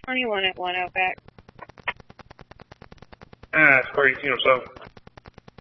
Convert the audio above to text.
21 at 1 Outback. It's crazy or so.